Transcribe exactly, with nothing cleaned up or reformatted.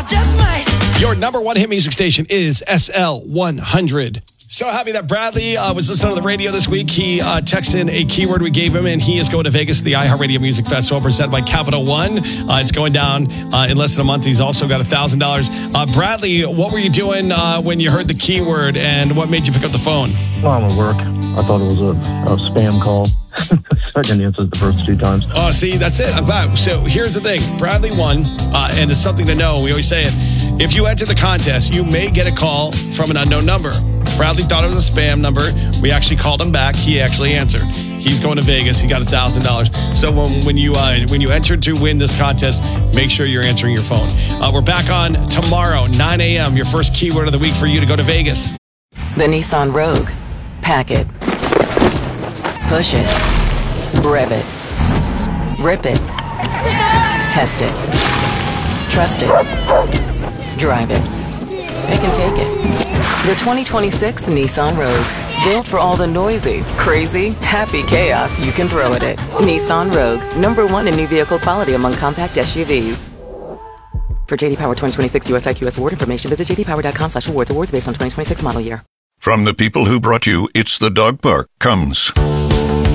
just might. Your number one hit music station is S L one hundred. So happy that Bradley uh, was listening to the radio this week. He uh, texted in a keyword we gave him, and he is going to Vegas to the iHeartRadio Music Festival presented by Capital One. Uh, it's going down uh, in less than a month. He's also got one thousand dollars. Uh, Bradley, what were you doing uh, when you heard the keyword, and what made you pick up the phone? Well, I'm at work. I thought it was a, a spam call. I didn't answer it the first two times. Oh, see, that's it. I'm glad. So here's the thing. Bradley won, uh, and it's something to know. We always say it. If you enter the contest, you may get a call from an unknown number. Bradley thought it was a spam number. We actually called him back. He actually answered. He's going to Vegas. He got one thousand dollars. So when, when you uh, when you enter to win this contest, make sure you're answering your phone. Uh, we're back on tomorrow, nine a.m., your first keyword of the week for you to go to Vegas. The Nissan Rogue. Pack it. Push it. Rev it. Rip it. Test it. Trust it. Drive it. Pick and take it. The twenty twenty-six Nissan Rogue. Built for all the noisy, crazy, happy chaos you can throw at it. Nissan Rogue. Number one in new vehicle quality among compact S U Vs. For J D Power twenty twenty-six U S I Q S award information, visit j d power dot com slash awards. Awards based on twenty twenty-six model year. From the people who brought you It's the Dog Park comes